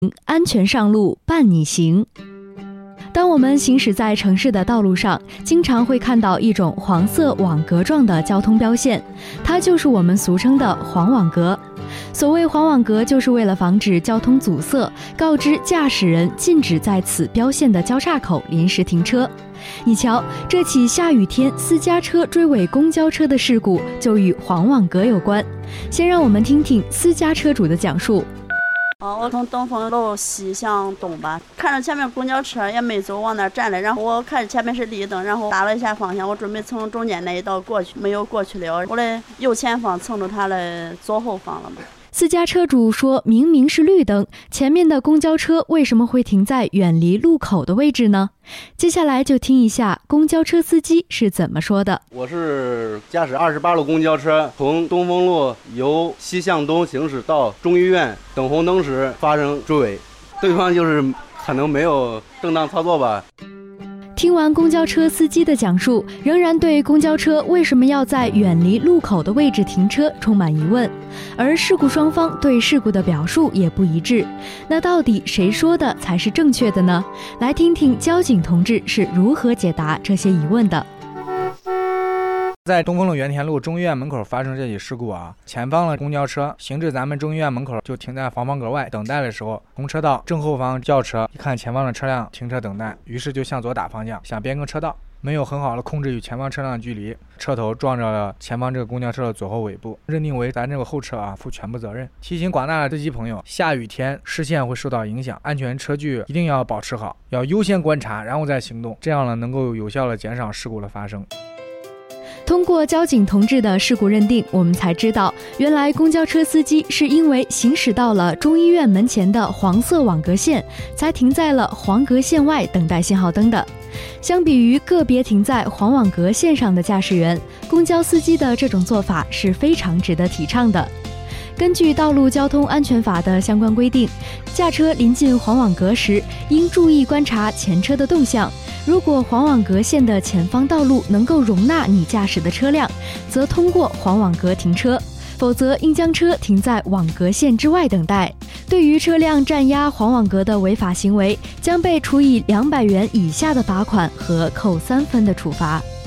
安全上路伴你行。当我们行驶在城市的道路上，经常会看到一种黄色网格状的交通标线，它就是我们俗称的黄网格。所谓黄网格，就是为了防止交通阻塞，告知驾驶人禁止在此标线的交叉口临时停车。你瞧，这起下雨天私家车追尾公交车的事故就与黄网格有关。先让我们听听私家车主的讲述。 我从东风路西向东吧，看着前面公交车也没走，往那站着，然后我看着前面是绿灯，然后打了一下方向，我准备从中间那一道过去，没有过去了，我的右前方蹭着他的左后方了嘛。 私家车主说，明明是绿灯，前面的公交车为什么会停在远离路口的位置呢？接下来就听一下公交车司机是怎么说的。 我是驾驶28路公交车，从东风路由西向东行驶到中医院，等红灯时发生追尾，对方就是可能没有正当操作吧。 听完公交车司机的讲述，仍然对公交车为什么要在远离路口的位置停车充满疑问，而事故双方对事故的表述也不一致。那到底谁说的才是正确的呢？来听听交警同志是如何解答这些疑问的。 在东风路原田路中医院门口发生这起事故啊，前方的公交车行至咱们中医院门口就停在防风格外等待的时候，同车道正后方轿车一看前方的车辆停车等待，于是就向左打方向，想变更车道，没有很好的控制与前方车辆的距离，车头撞着了前方这个公交车的左后尾部，认定为咱这个后车负全部责任。提醒广大的司机朋友，下雨天视线会受到影响，安全车距一定要保持好，要优先观察然后再行动，这样呢能够有效的减少事故的发生。 通过交警同志的事故认定，我们才知道，原来公交车司机是因为行驶到了中医院门前的黄色网格线，才停在了黄格线外等待信号灯的。相比于个别停在黄网格线上的驾驶员，公交司机的这种做法是非常值得提倡的。根据《道路交通安全法》的相关规定，驾车临近黄网格时，应注意观察前车的动向。如果黄网格线的前方道路能够容纳你驾驶的车辆，则通过黄网格停车，否则应将车停在网格线之外等待。对于车辆占压黄网格的违法行为，将被处以200元以下的罚款和扣3分的处罚。